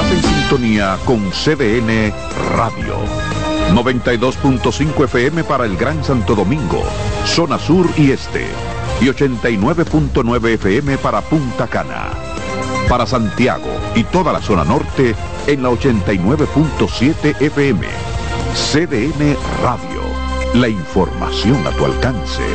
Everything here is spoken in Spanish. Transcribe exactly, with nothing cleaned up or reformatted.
Estás en sintonía con C D N Radio. noventa y dos punto cinco F M para el Gran Santo Domingo, zona sur y este. Y ochenta y nueve punto nueve F M para Punta Cana. Para Santiago y toda la zona norte en la ochenta y nueve punto siete F M. C D N Radio. La información a tu alcance.